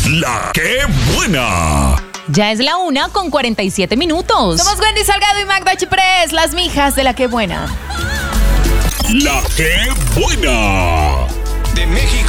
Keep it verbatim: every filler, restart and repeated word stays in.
La que buena. Ya es la una con cuarenta y siete minutos. Somos Wendy Salgado y Magda Chiprés, las mijas de La que buena. La que buena. De México